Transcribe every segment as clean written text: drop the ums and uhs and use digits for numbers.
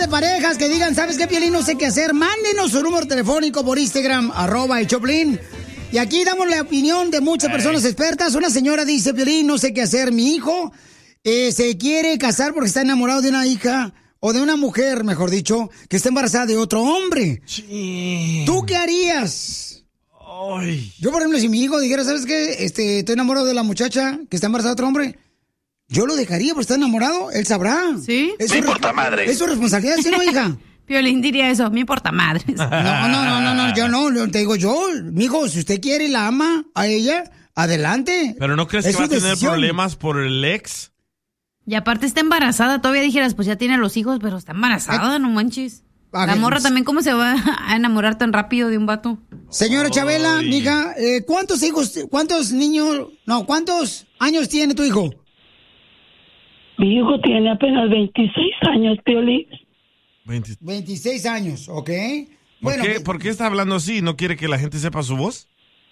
de parejas que digan, ¿sabes qué, Piolín? No sé qué hacer. Mándenos su número telefónico por Instagram, @elchoplin. Y aquí damos la opinión de muchas personas expertas. Una señora dice, Piolín, no sé qué hacer. Mi hijo se quiere casar porque está enamorado de una hija, o de una mujer, mejor dicho, que está embarazada de otro hombre. Sí. ¿Tú qué harías? Ay. Yo, por ejemplo, si mi hijo dijera, ¿sabes qué? Estoy enamorado de la muchacha que está embarazada de otro hombre. Yo lo dejaría porque está enamorado. Él sabrá. ¿Sí? Me importa madre. Es su responsabilidad, ¿sí, no, hija? Piolín diría eso, me importa madre. No, yo no, te digo yo, mijo, si usted quiere y la ama a ella, adelante. ¿Pero no crees que va a tener problemas por el ex? Y aparte está embarazada, todavía dijeras, pues ya tiene los hijos, pero está embarazada, no manches. La morra también, ¿cómo se va a enamorar tan rápido de un vato? Señora Chabela, mija, ¿cuántos años tiene tu hijo? Mi hijo tiene apenas 26 años, Piolín. 26 años, ¿ok? ¿Por qué está hablando así? ¿No quiere que la gente sepa su voz?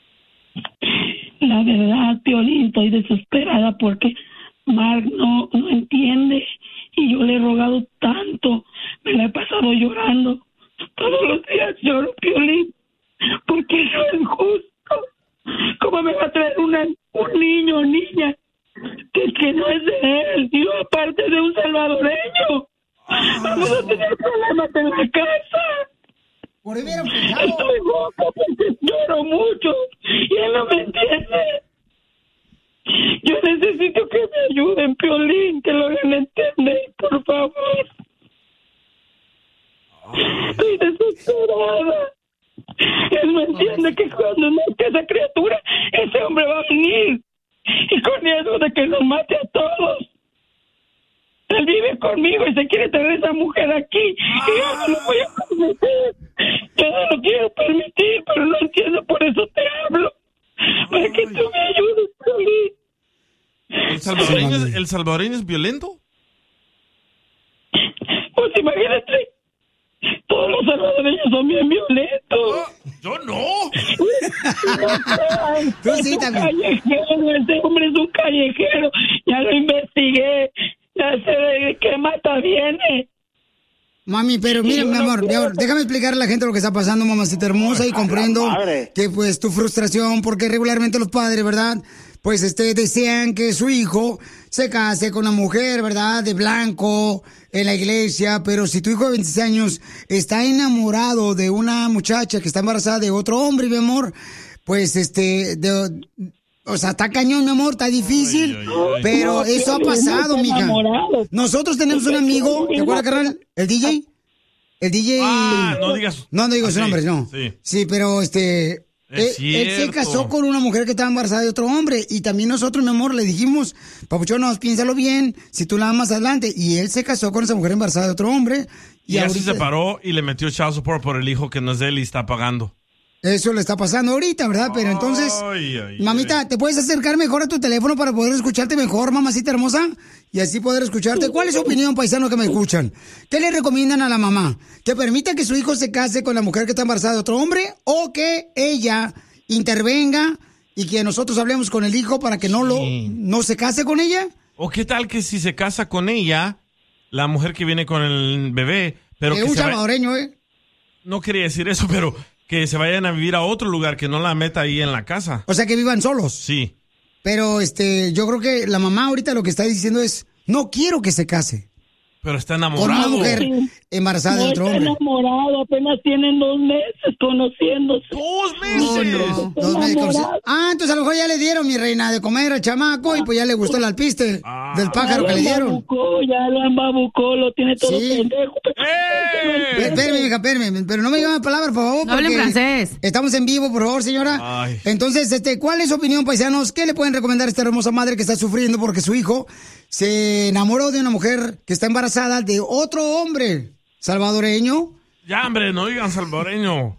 La verdad, Piolín, estoy desesperada porque Mark no entiende y yo le he rogado tanto. Me la he pasado llorando. Todos los días lloro, Piolín, porque no es justo. ¿Cómo me va a traer un niño o niña que no es de él? Yo aparte de un salvadoreño. Vamos a tener problemas en la casa. Estoy loca porque lloro mucho y él no me entiende. Yo necesito que me ayuden, Piolín, que lo hagan entender, por favor. Estoy desesperada. Él no entiende que cuando nazca esa criatura, ese hombre va a venir. Y con riesgo de que nos mate a todos. Él vive conmigo y se quiere tener esa mujer aquí. Y yo no lo voy a permitir. Yo no lo quiero permitir, pero no entiendo, por eso te hablo. Para que tú me ayudes, Piolín. ¿El salvadoreño es violento? Pues imagínate. Todos los salvadoreños son bien violentos. ¡Yo no! Es un callejero, ese hombre es un callejero. Ya lo investigué. Ya sé de qué mata viene. Mami, pero mira, mi amor, déjame explicarle a la gente lo que está pasando, mamacita hermosa, y comprendo que pues tu frustración, porque regularmente los padres, ¿verdad? Pues desean que su hijo se case con una mujer, ¿verdad? De blanco, en la iglesia, pero si tu hijo de 26 años está enamorado de una muchacha que está embarazada de otro hombre, mi amor, pues o sea, está cañón, mi amor, está difícil, pero eso ha pasado, mija. Nosotros tenemos un amigo, ¿te acuerdas, carnal? ¿El DJ? El DJ... no digas... No digo su nombre, no. Sí, pero él se casó con una mujer que estaba embarazada de otro hombre, y también nosotros, mi amor, le dijimos, papuchón, piénsalo bien, si tú la amas adelante, y él se casó con esa mujer embarazada de otro hombre. Y así se separó y le metió child support por el hijo que no es de él y está pagando. Eso le está pasando ahorita, ¿verdad? Pero entonces, mamita, ¿te puedes acercar mejor a tu teléfono para poder escucharte mejor, mamacita hermosa? Y así poder escucharte. ¿Cuál es su opinión, paisano, que me escuchan? ¿Qué le recomiendan a la mamá? ¿Que permita que su hijo se case con la mujer que está embarazada de otro hombre? ¿O que ella intervenga y que nosotros hablemos con el hijo para que no se case con ella? ¿O qué tal que si se casa con ella, la mujer que viene con el bebé, pero que un salvadoreño, No quería decir eso, pero... que se vayan a vivir a otro lugar, que no la meta ahí en la casa. O sea, que vivan solos. Sí. Pero yo creo que la mamá ahorita lo que está diciendo es, no quiero que se case. Pero está enamorado. Con una mujer embarazada de otro hombre. Está enamorado, apenas tienen 2 meses conociéndose. 2 meses. 2 meses. Entonces a lo mejor ya le dieron, mi reina, de comer al chamaco y pues ya le gustó el alpiste del pájaro que le dieron. Ya lo embabucó, lo tiene todo pendejo. Espérame, pero no me digan palabras, por favor. No hablen francés. Estamos en vivo, por favor, señora. Ay. Entonces, ¿cuál es su opinión, paisanos? ¿Qué le pueden recomendar a esta hermosa madre que está sufriendo porque su hijo se enamoró de una mujer que está embarazada de otro hombre salvadoreño? Ya, hombre, no digan salvadoreño.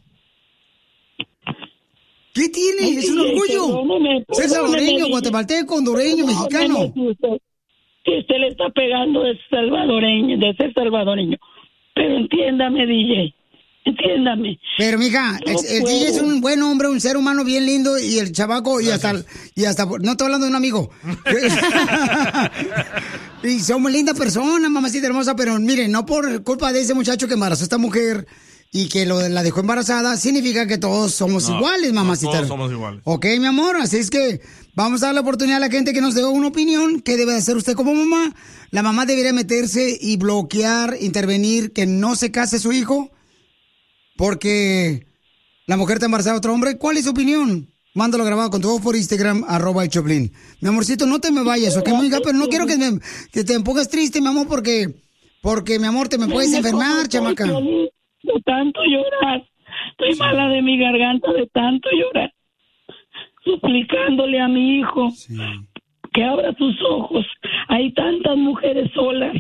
¿Qué tiene? Es un orgullo. Ser salvadoreño, guatemalteco, hondureño, mexicano. Que usted le está pegando de ser salvadoreño. Pero entiéndame, DJ. Entiéndame. Pero, mija, el DJ es un buen hombre, un ser humano bien lindo, y el chavaco, y hasta, no estoy hablando de un amigo. Y somos linda persona, mamacita hermosa, pero miren, no por culpa de ese muchacho que embarazó a esta mujer y que la dejó embarazada, significa que todos somos iguales, mamacita. Todos somos iguales. Ok, mi amor, así es que vamos a dar la oportunidad a la gente que nos dé una opinión. ¿Qué debe hacer usted como mamá? ¿La mamá debería meterse y bloquear, intervenir, que no se case su hijo? Porque la mujer está embarazada de otro hombre. ¿Cuál es su opinión? Mándalo grabado con tu voz por Instagram, @el_Choplin. Mi amorcito, no te me vayas, ¿ok, hija? Pero no quiero que te pongas triste, mi amor, porque mi amor, te me puedes enfermar, chamaca. De tanto llorar. Estoy mala de mi garganta de tanto llorar. Suplicándole a mi hijo que abra sus ojos. Hay tantas mujeres solas.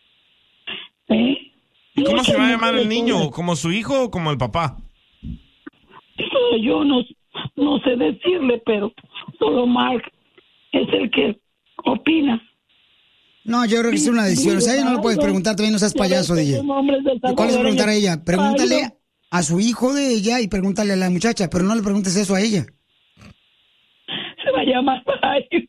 ¿Y cómo se va a llamar el niño? ¿Como su hijo o como el papá? Yo no sé decirle, pero solo Mark es el que opina. No, yo creo que es una decisión. O sea, ella no lo puedes preguntar, también no seas payaso, DJ. ¿Cuál es preguntar a ella? Pregúntale a su hijo de ella y pregúntale a la muchacha, pero no le preguntes eso a ella. Se va a llamar Mario.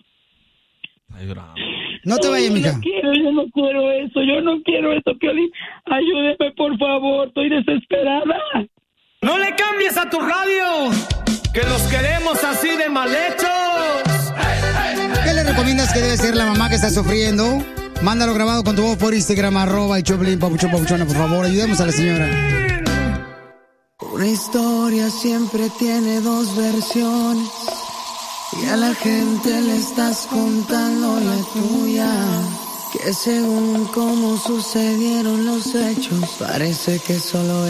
No te vayas, mija. Yo no quiero eso, Piolín. Ayúdeme, por favor, estoy desesperada. ¡No le cambies a tu radio! ¡Que los queremos así de mal hechos! ¿Qué le recomiendas que debe ser la mamá que está sufriendo? Mándalo grabado con tu voz por Instagram, @el_Choplin, papuchona, por favor, ayudemos a la señora. Una historia siempre tiene dos versiones y a la gente le estás contando la tuya. Que según cómo sucedieron los hechos, parece que solo